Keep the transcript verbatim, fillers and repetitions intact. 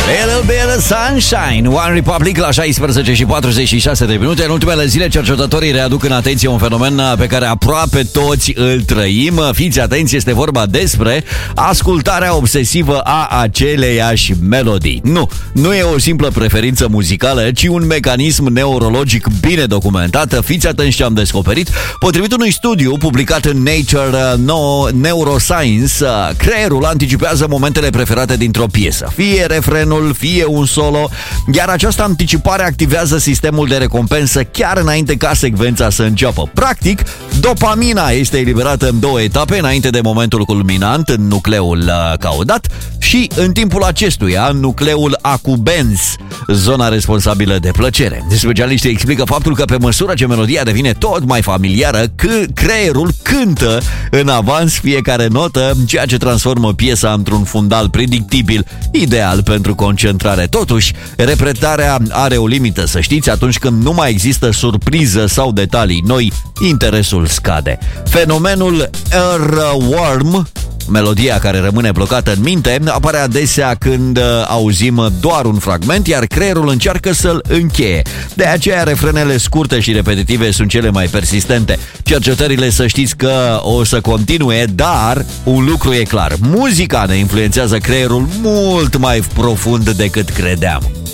Little bit of sunshine. One Republic la șaisprezece și patruzeci și șase de minute. În ultimele zile, cercetătorii readuc în atenție un fenomen pe care aproape toți îl trăim. Fiți atenți, este vorba despre ascultarea obsesivă a aceleiași melodii. Nu, nu e o simplă preferință muzicală, ci un mecanism neurologic bine documentat. Fiți atenți ce am descoperit. Potrivit unui studiu publicat în Nature Neuroscience, creierul anticipează momentele preferate dintr-o piesă, fie refrenul, fie un solo, iar această anticipare activează sistemul de recompensă chiar înainte ca secvența să înceapă. Practic, dopamina este eliberată în două etape, înainte de momentul culminant, în nucleul uh, caudat, și în timpul acestuia, în nucleul accumbens, zona responsabilă de plăcere. Specialiștii explică faptul că pe măsură ce melodia devine tot mai familiară, c- creierul cântă în avans fiecare notă, ceea ce transformă piesa într-un fundal predictibil, ideal pentru concentrare. Totuși, repetarea are o limită, să știți, atunci când nu mai există surpriză sau detalii noi, interesul scade. Fenomenul earworm, melodia care rămâne blocată în minte, apare adesea când auzim doar un fragment, iar creierul încearcă să-l încheie. De aceea, refrenele scurte și repetitive sunt cele mai persistente. Cercetările, să știți că o să continue, dar un lucru e clar: muzica ne influențează creierul mult mai profund decât credeam.